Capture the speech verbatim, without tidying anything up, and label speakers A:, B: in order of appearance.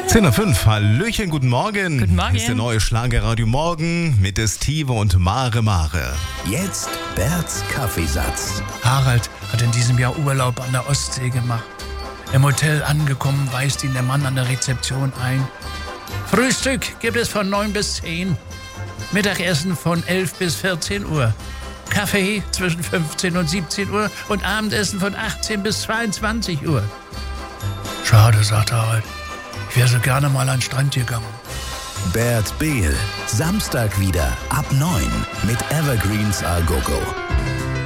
A: zehn Uhr fünf, Hallöchen, guten Morgen.
B: Guten Morgen.
A: Hier ist der neue Schlagerradio Morgen mit Estive und Mare Mare.
C: Jetzt Berts Kaffeesatz.
D: Harald hat in diesem Jahr Urlaub an der Ostsee gemacht. Im Hotel angekommen, weist ihn der Mann an der Rezeption ein. Frühstück gibt es von neun bis zehn. Mittagessen von elf bis vierzehn Uhr. Kaffee zwischen fünfzehn und siebzehn Uhr und Abendessen von achtzehn bis zweiundzwanzig Uhr. Schade, sagt Harald. Ich wäre so gerne mal an den Strand gegangen.
C: Bert Behl, Samstag wieder ab neun mit Evergreens A Go Go.